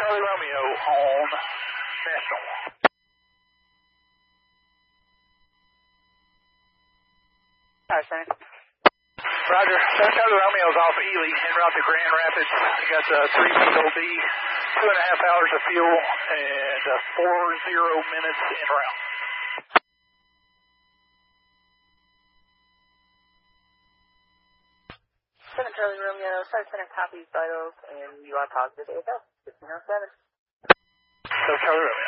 Charlie Romeo on National. Roger. 7 Charlie Romeo's off Ely en route to Grand Rapids. We got 3 POD, 2.5 hours of fuel, and 40 minutes en route. 7 Charlie Romeo, Sergeant Center copies vitals, and you are positive AFL, 1507. 7 Charlie Romeo.